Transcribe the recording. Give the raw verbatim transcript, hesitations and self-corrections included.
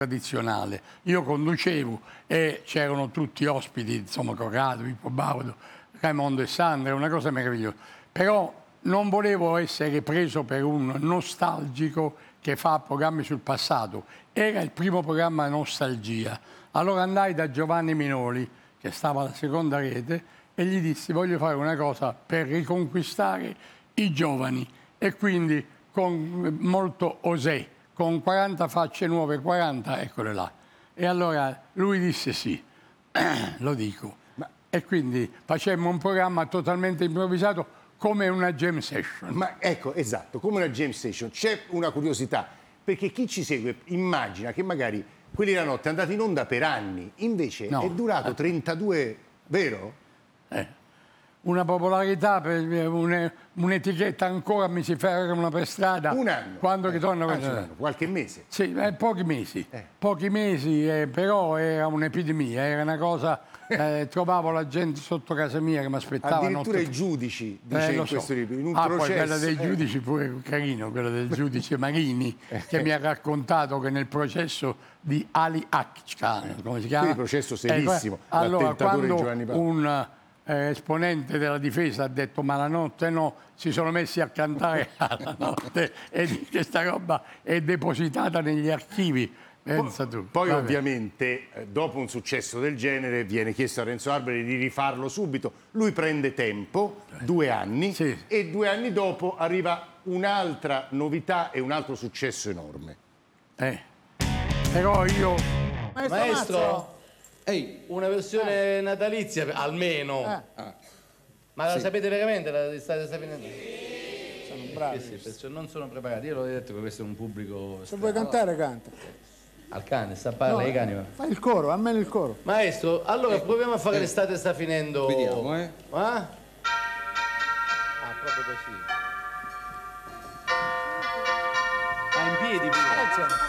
tradizionale. Io conducevo e c'erano tutti ospiti, insomma, Corrado, Pippo Baudo, Raimondo e Sandra, una cosa meravigliosa. Però non volevo essere preso per un nostalgico che fa programmi sul passato. Era il primo programma Nostalgia. Allora andai da Giovanni Minoli, che stava alla seconda rete, e gli dissi: voglio fare una cosa per riconquistare i giovani. E quindi con molto osè, con quaranta facce nuove, quaranta, eccole là. E allora lui disse sì, lo dico. Ma... E quindi facemmo un programma totalmente improvvisato, come una jam session. Ma ecco, esatto, come una jam session. C'è una curiosità, perché chi ci segue immagina che magari Quelli della Notte è andato in onda per anni, invece no. È durato trentadue, vero? Eh. Una popolarità, per un'etichetta ancora mi si fermano per strada. Un anno. Quando eh, ritorno anzi, un anno, qualche mese. Sì, eh, pochi mesi. Eh. Pochi mesi, eh, però era un'epidemia, era una cosa. Eh, trovavo la gente sotto casa mia che mi aspettava. Addirittura notte... i giudici, dice eh, in so. questo libro, in un ah, processo. Poi quella dei eh. giudici pure carino, quella del giudice Marini, che mi ha raccontato che nel processo di Ali Akçkan, come si chiama? Quindi processo serissimo, eh, allora, l'attentatore di Giovanni Paolo. un eh, esponente della difesa ha detto: ma la notte no, si sono messi a cantare alla notte, e questa roba è depositata negli archivi. Pensa tu. Poi Vabbè. ovviamente dopo un successo del genere viene chiesto a Renzo Arbore di rifarlo subito. Lui prende tempo, due anni, sì. E due anni dopo arriva un'altra novità e un altro successo enorme. Eh. Però io... Maestro, Maestro ehi, una versione eh. natalizia almeno. Eh. Ah. Ma la sì. sapete veramente? La state sapendo? Sono bravi. Sì, sì, perciò non sono preparati. Io l'ho detto che questo è un pubblico... Se vuoi cantare, canta. Al cane, sta a parlare ai cani. Fai il coro, almeno il coro. Maestro, allora eh. proviamo a fare eh. l'estate sta finendo. Vediamo, eh. Eh? Ah, proprio così. Ah, in piedi, pure.